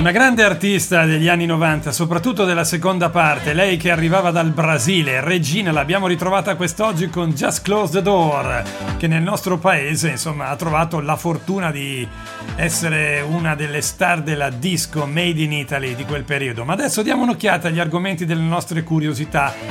Una grande artista degli anni 90, soprattutto della seconda parte, lei che arrivava dal Brasile, Regina, l'abbiamo ritrovata quest'oggi con Just Close the Door, che nel nostro paese, insomma, ha trovato la fortuna di essere una delle star della disco made in Italy di quel periodo. Ma adesso diamo un'occhiata agli argomenti delle nostre curiosità.